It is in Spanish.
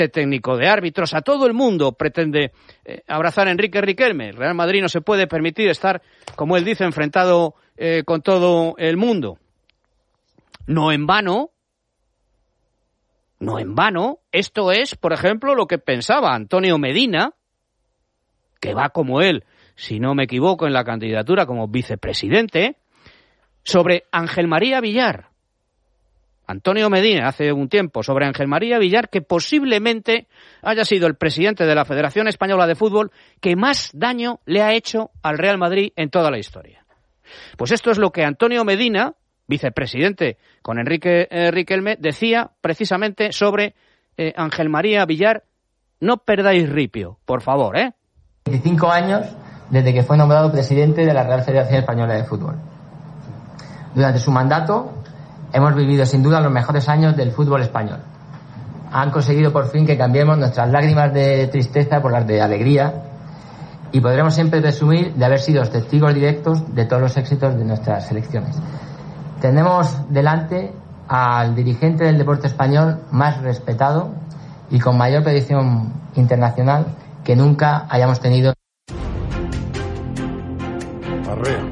técnico de árbitros, a todo el mundo pretende abrazar a Enrique Riquelme. El Real Madrid no se puede permitir estar, como él dice, enfrentado con todo el mundo. No en vano, esto es, por ejemplo, lo que pensaba Antonio Medina, que va como él, si no me equivoco, en la candidatura como vicepresidente, sobre Ángel María Villar. Antonio Medina, hace un tiempo, sobre Ángel María Villar, que posiblemente haya sido el presidente de la Federación Española de Fútbol que más daño le ha hecho al Real Madrid en toda la historia. Pues esto es lo que Antonio Medina, vicepresidente con Enrique Riquelme, decía precisamente sobre Ángel María Villar. No perdáis ripio, por favor, 25 años desde que fue nombrado presidente de la Real Federación Española de Fútbol. Durante su mandato hemos vivido sin duda los mejores años del fútbol español. Han conseguido por fin que cambiemos nuestras lágrimas de tristeza por las de alegría y podremos siempre presumir de haber sido testigos directos de todos los éxitos de nuestras selecciones. Tenemos delante al dirigente del deporte español más respetado y con mayor proyección internacional que nunca hayamos tenido. Arrea.